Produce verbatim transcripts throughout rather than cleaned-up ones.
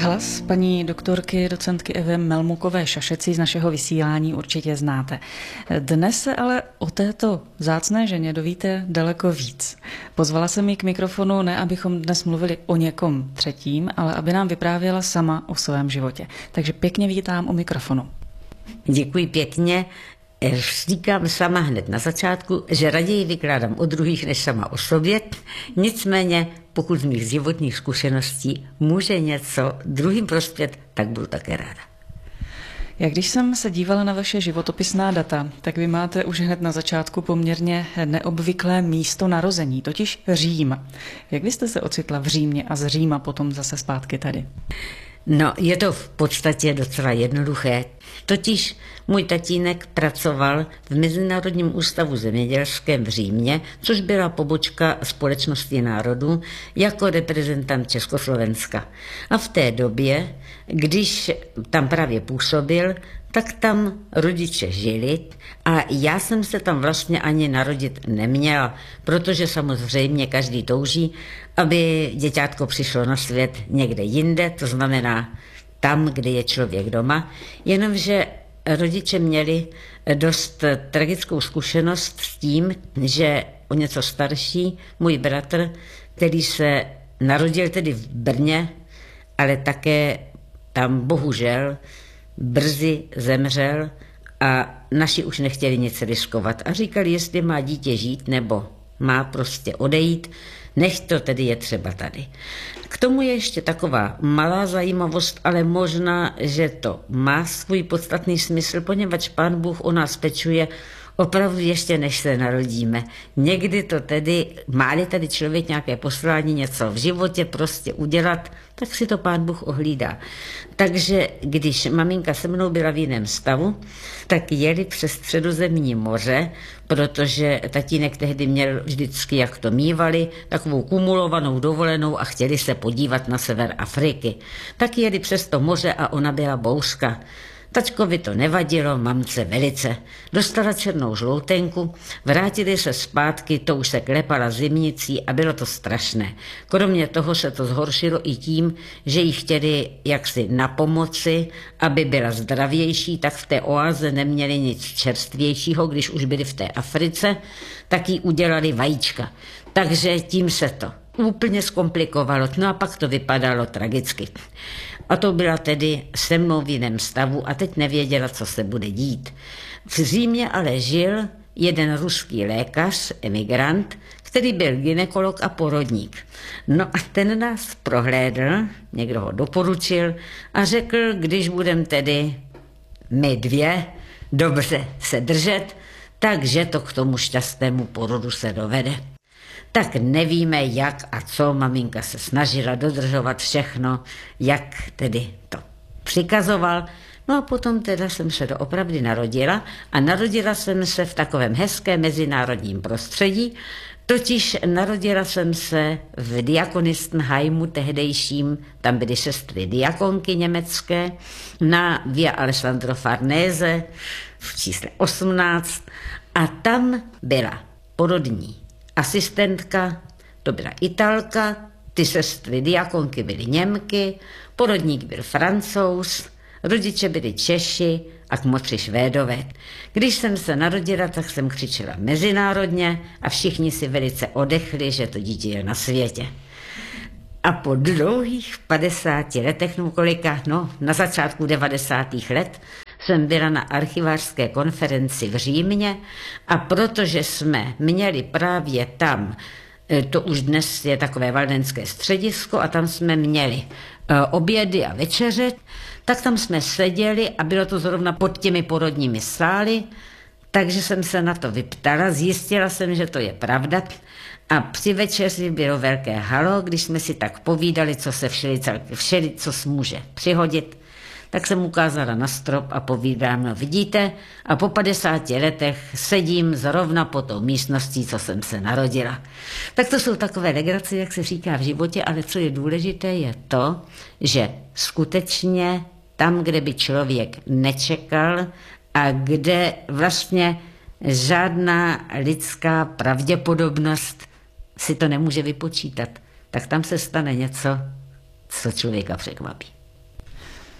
Hlas paní doktorky docentky Evy Melmukové Šašeci z našeho vysílání určitě znáte. Dnes se ale o této vzácné ženě dovíte daleko víc. Pozvala jsem ji k mikrofonu ne, abychom dnes mluvili o někom třetím, ale aby nám vyprávěla sama o svém životě. Takže pěkně vítám u mikrofonu. Děkuji pěkně. Říkám sama hned na začátku, že raději vykládám o druhých než sama o sobě. Nicméně, pokud z mých životních zkušeností může něco druhým prospět, tak budu také ráda. Jak když jsem se dívala na vaše životopisná data, tak vy máte už hned na začátku poměrně neobvyklé místo narození, totiž Řím. Jak vy jste se ocitla v Římě a z Říma potom zase zpátky tady? No, je to v podstatě docela jednoduché. Totiž můj tatínek pracoval v Mezinárodním ústavu zemědělském v Římě, což byla pobočka Společnosti národů, jako reprezentant Československa. A v té době, když tam právě působil, tak tam rodiče žili a já jsem se tam vlastně ani narodit neměla, protože samozřejmě každý touží, aby děťátko přišlo na svět někde jinde, to znamená tam, kde je člověk doma, jenomže rodiče měli dost tragickou zkušenost s tím, že o něco starší můj bratr, který se narodil tedy v Brně, ale také tam bohužel brzy zemřel a naši už nechtěli nic riskovat a říkali, jestli má dítě žít nebo má prostě odejít, nech to tedy je třeba tady. K tomu je ještě taková malá zajímavost, ale možná, že to má svůj podstatný smysl, poněvadž Pán Bůh o nás pečuje opravdu ještě než se narodíme. Někdy to tedy, má-li tady člověk nějaké poslání, něco v životě prostě udělat, tak si to Pán Bůh ohlídá. Takže když maminka se mnou byla v jiném stavu, tak jeli přes Středozemní moře, protože tatínek tehdy měl vždycky, jak to mívali, takovou kumulovanou dovolenou a chtěli se podívat na sever Afriky. Tak jeli přes to moře a ona byla bouřka. Tačkovi to nevadilo, mamce velice. Dostala černou žloutenku, vrátili se zpátky, to už se klepala zimnicí a bylo to strašné. Kromě toho se to zhoršilo i tím, že jí chtěli jaksi na pomoci, aby byla zdravější, tak v té oáze neměli nic čerstvějšího, když už byli v té Africe, tak jí udělali vajíčka. Takže tím se to úplně zkomplikovalo, no a pak to vypadalo tragicky. A to byla tedy se mnou v jiném stavu a teď nevěděla, co se bude dít. V Římě ale žil jeden ruský lékař, emigrant, který byl gynekolog a porodník. No a ten nás prohlédl, někdo ho doporučil a řekl, když budeme tedy my dvě dobře se držet, takže to k tomu šťastnému porodu se dovede. Tak nevíme jak a co, maminka se snažila dodržovat všechno, jak tedy to přikazoval. No a potom teda jsem se doopravdy narodila a narodila jsem se v takovém hezkém mezinárodním prostředí, totiž narodila jsem se v Diakonistenheimu tehdejším, tam byly sestry diakonky německé, na Via Alessandro Farnese v čísle osmnáct a tam byla porodní asistentka, to byla Italka, ty sestry diakonky byly Němky, porodník byl Francouz, rodiče byli Češi a kmotři Švédové. Když jsem se narodila, tak jsem křičela mezinárodně a všichni si velice odechli, že to dítě je na světě. A po dlouhých padesáti letech, no kolika, no na začátku devadesátých let, jsem byla na archivářské konferenci v Římě a protože jsme měli právě tam, to už dnes je takové valdenské středisko a tam jsme měli obědy a večeře, tak tam jsme seděli a bylo to zrovna pod těmi porodními sály, takže jsem se na to vyptala, zjistila jsem, že to je pravda a při večeři bylo velké halo, když jsme si tak povídali, co se všeli, všeli co může přihodit. Tak jsem ukázala na strop a povídám, no vidíte, a po padesáti letech sedím zrovna po tou místností, co jsem se narodila. Tak to jsou takové legrace, jak se říká v životě, ale co je důležité, je to, že skutečně tam, kde by člověk nečekal a kde vlastně žádná lidská pravděpodobnost si to nemůže vypočítat, tak tam se stane něco, co člověka překvapí.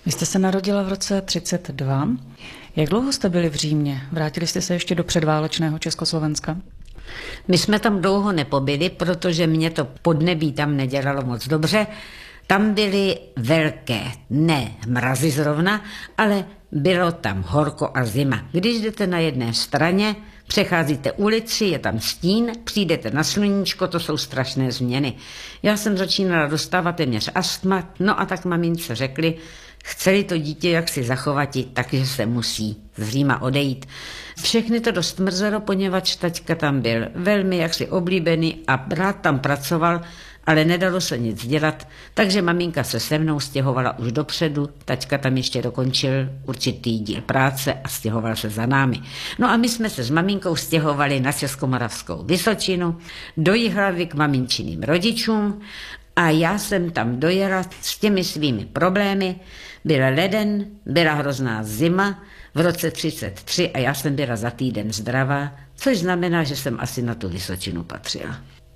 Vy jste se narodila v roce třicet dva. Jak dlouho jste byli v Římě? Vrátili jste se ještě do předválečného Československa? My jsme tam dlouho nepobyli, protože mě to podnebí tam nedělalo moc dobře. Tam byly velké, ne mrazy zrovna, ale bylo tam horko a zima. Když jdete na jedné straně, přecházíte ulici, je tam stín, přijdete na sluníčko, to jsou strašné změny. Já jsem začínala dostávat téměř astma, no a tak mamince řekli, chceli to dítě jak si zachovat, takže se musí z Říma odejít. Všechny to dost mrzelo, poněvadž taťka tam byl velmi jaksi oblíbený a rád tam pracoval, ale nedalo se nic dělat, takže maminka se se mnou stěhovala už dopředu, taťka tam ještě dokončil určitý díl práce a stěhoval se za námi. No a my jsme se s maminkou stěhovali na Českomoravskou Vysočinu, do Jihlavy k maminčiným rodičům a já jsem tam dojela s těmi svými problémy. Byl leden, byla hrozná zima v roce třicet tři a já jsem byla za týden zdravá, což znamená, že jsem asi na tu Vysočinu patřila.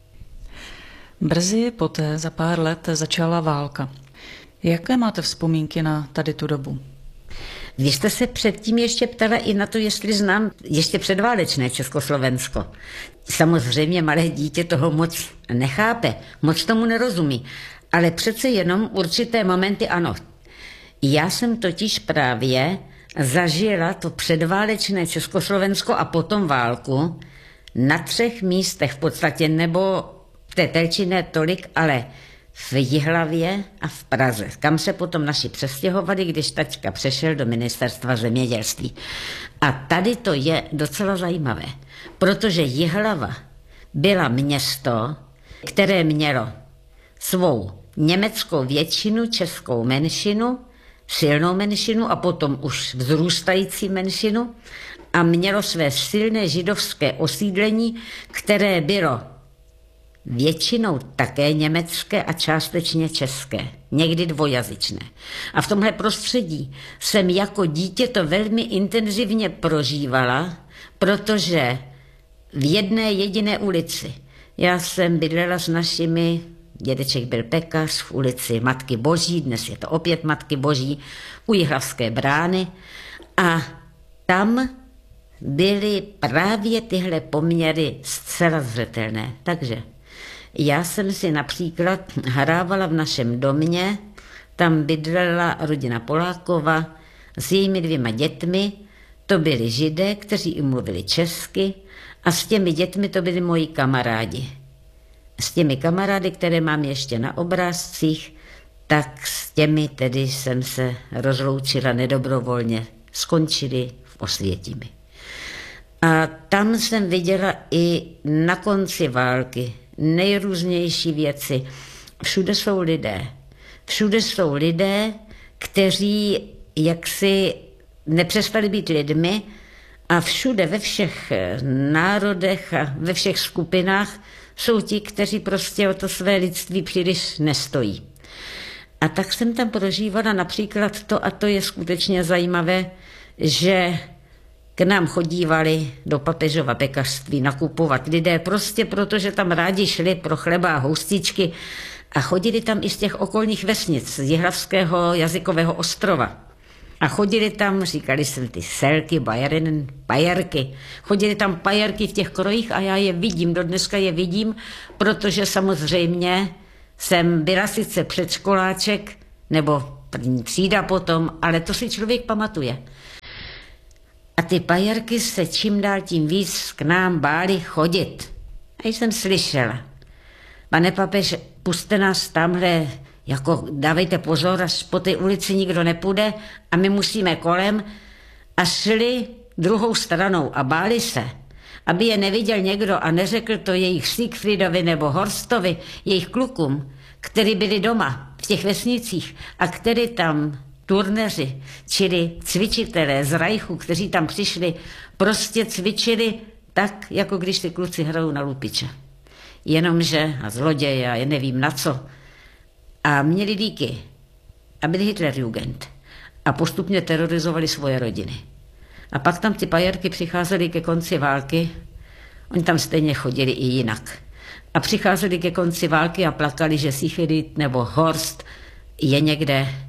Brzy poté, za pár let, začala válka. Jaké máte vzpomínky na tady tu dobu? Vy jste se předtím ještě ptala i na to, jestli znám ještě předválečné Československo. Samozřejmě malé dítě toho moc nechápe, moc tomu nerozumí, ale přece jenom určité momenty ano. Já jsem totiž právě zažila to předválečné Československo a potom válku na třech místech v podstatě, nebo v té Telči ne tolik, ale v Jihlavě a v Praze, kam se potom naši přestěhovali, když taťka přešel do ministerstva zemědělství. A tady to je docela zajímavé, protože Jihlava byla město, které mělo svou německou většinu, českou menšinu, silnou menšinu a potom už vzrůstající menšinu a mělo své silné židovské osídlení, které bylo většinou také německé a částečně české, někdy dvojazyčné. A v tomhle prostředí jsem jako dítě to velmi intenzivně prožívala, protože v jedné jediné ulici já jsem bydlela s našimi, dědeček byl pekař v ulici Matky Boží, dnes je to opět Matky Boží, u Jihlavské brány a tam byly právě tyhle poměry zcela zřetelné. Takže já jsem si například hrávala v našem domě, tam bydlela rodina Polákova s jejími dvěma dětmi, to byli Židé, kteří i mluvili česky a s těmi dětmi to byli moji kamarádi. S těmi kamarády, které mám ještě na obrázcích, tak s těmi tedy jsem se rozloučila nedobrovolně, skončili v Osvětimi. A tam jsem viděla i na konci války nejrůznější věci. Všude jsou lidé. Všude jsou lidé, kteří jaksi nepřestali být lidmi a všude ve všech národech a ve všech skupinách jsou ti, kteří prostě o to své lidství příliš nestojí. A tak jsem tam prožívala například to, a to je skutečně zajímavé, že k nám chodívali do papežova pekařství nakupovat lidé prostě protože tam rádi šli pro chleba a houstičky a chodili tam i z těch okolních vesnic, z Jihlavského jazykového ostrova. A chodili tam, říkali jsem ty selky, bajeren, pajerky. Chodili tam pajerky v těch krojích a já je vidím, do dneska je vidím, protože samozřejmě jsem byla sice předškoláček, nebo první třída potom, ale to si člověk pamatuje. A ty pajerky se čím dál tím víc k nám báli chodit. A jsem slyšela, pane papež, puste nás tamhle, jako dávejte pozor, až po té ulici nikdo nepůjde a my musíme kolem. A šli druhou stranou a báli se, aby je neviděl někdo a neřekl to jejich Siegfriedovi nebo Horstovi, jejich klukům, kteří byli doma v těch vesnicích a kteří tam turneři, čili cvičitelé z Reichu, kteří tam přišli, prostě cvičili tak, jako když ty kluci hrajou na lupiče. Jenomže, a zloděje, a nevím na co. A měli díky. A byli Hitlerjugend. A postupně terorizovali svoje rodiny. A pak tam ty pajerky přicházely ke konci války. Oni tam stejně chodili i jinak. A přicházeli ke konci války a plakali, že Siegfried nebo Horst je někde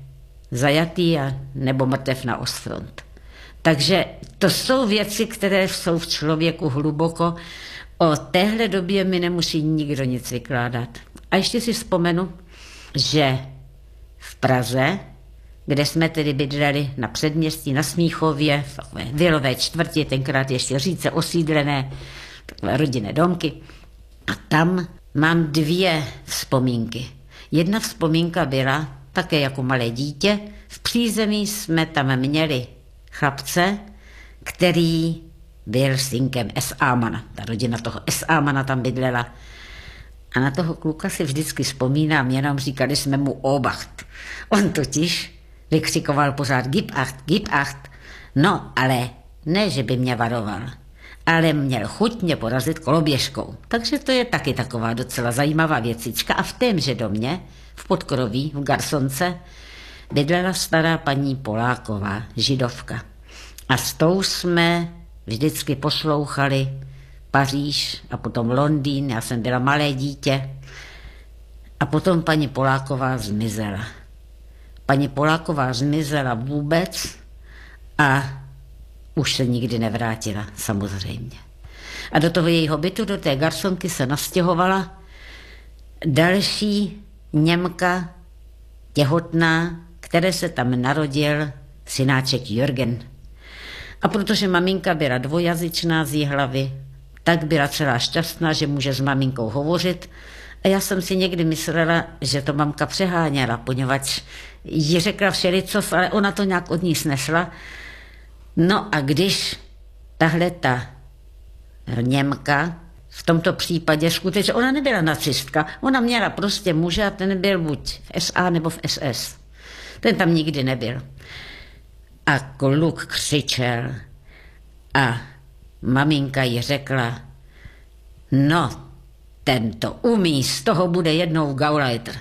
zajatý a nebo mrtev na ostfront. Takže to jsou věci, které jsou v člověku hluboko. O téhle době mi nemusí nikdo nic vykládat. A ještě si vzpomenu, že v Praze, kde jsme tedy bydleli na předměstí, na Smíchově, v takové vilové čtvrti, tenkrát ještě říce osídlené, takové rodinné domky. A tam mám dvě vzpomínky. Jedna vzpomínka byla také jako malé dítě. V přízemí jsme tam měli chlapce, který byl synkem es á mana. Ta rodina toho es á mana tam bydlela. A na toho kluka si vždycky vzpomínám, jenom říkali jsme mu Obacht. On totiž vykřikoval pořád gib acht, gib acht. No, ale ne, že by mě varoval, ale měl chuť mě porazit koloběžkou. Takže to je taky taková docela zajímavá věcička. A v témže domě, v Podkroví, v Garsonce, bydlela stará paní Poláková, židovka. A s tou jsme vždycky poslouchali Paříž a potom Londýn, já jsem byla malé dítě. A potom paní Poláková zmizela. Paní Poláková zmizela vůbec a už se nikdy nevrátila, samozřejmě. A do toho jejího bytu, do té garsonky se nastěhovala další Němka, těhotná, které se tam narodil synáček Jürgen. A protože maminka byla dvojazyčná z Jihlavy, tak byla celá šťastná, že může s maminkou hovořit. A já jsem si někdy myslela, že to mamka přeháněla, poněvadž jí řekla všelicos, ale ona to nějak od ní snesla. No a když tahle ta Němka, v tomto případě skutečně, ona nebyla nacistka, ona měla prostě muže a ten byl buď v es á nebo v es es. Ten tam nikdy nebyl. A kluk křičel a maminka jí řekla, no, ten to umí, z toho bude jednou Gauleiter.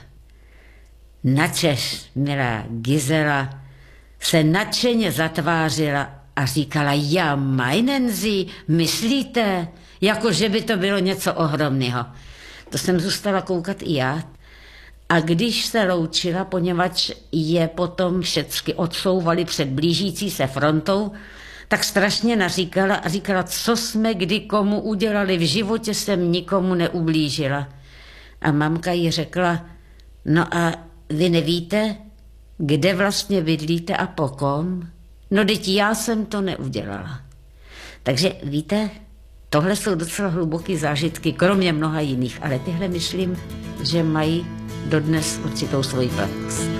Načež milá Gizela se nadšeně zatvářila a říkala, já meinen Sie, myslíte, jako že by to bylo něco ohromného. To jsem zůstala koukat i já. A když se loučila, poněvadž je potom všecky odsouvali před blížící se frontou, tak strašně naříkala a říkala, co jsme kdy komu udělali, v životě jsem nikomu neublížila. A mamka jí řekla, no a vy nevíte, kde vlastně bydlíte a po kom? No teď já jsem to neudělala. Takže víte, tohle jsou docela hluboké zážitky, kromě mnoha jiných, ale tyhle myslím, že mají dodnes určitou svoji platnost.